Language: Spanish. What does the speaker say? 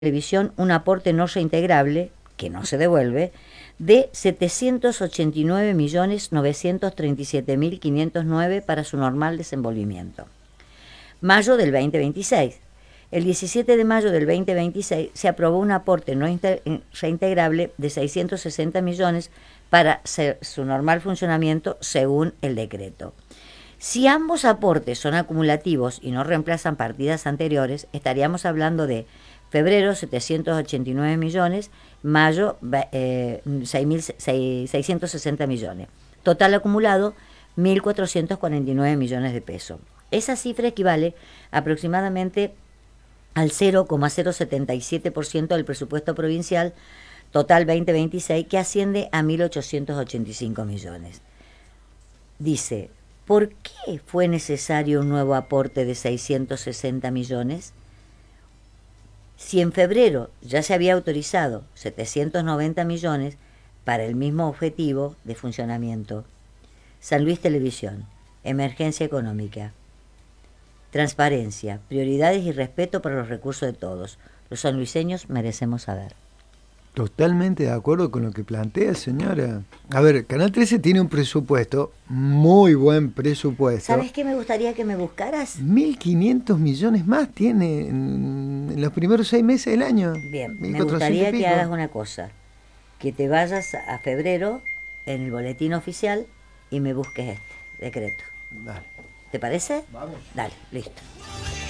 Televisión un aporte no reintegrable, que no se devuelve, de 789.937.509 para su normal desenvolvimiento. Mayo del 2026. El 17 de mayo del 2026 se aprobó un aporte no reintegrable de 660 millones para su normal funcionamiento según el decreto. Si ambos aportes son acumulativos y no reemplazan partidas anteriores, estaríamos hablando de febrero 789 millones, mayo 660 millones. Total acumulado 1.449 millones de pesos. Esa cifra equivale aproximadamente al 0,077% del presupuesto provincial total 2026, que asciende a 1.885 millones. Dice, ¿por qué fue necesario un nuevo aporte de 660 millones? Si en febrero ya se había autorizado 790 millones para el mismo objetivo de funcionamiento. San Luis Televisión, emergencia económica, transparencia, prioridades y respeto para los recursos de todos. Los sanluiseños merecemos saber. Totalmente de acuerdo con lo que plantea, señora. A ver, Canal 13 tiene un presupuesto, muy buen presupuesto. ¿Sabes qué me gustaría que me buscaras? 1.500 millones más tiene en los primeros 6 meses del año. Bien, me gustaría que hagas una cosa, que te vayas a febrero en el boletín oficial y me busques este decreto. Dale. ¿Te parece? Vamos. Dale, listo.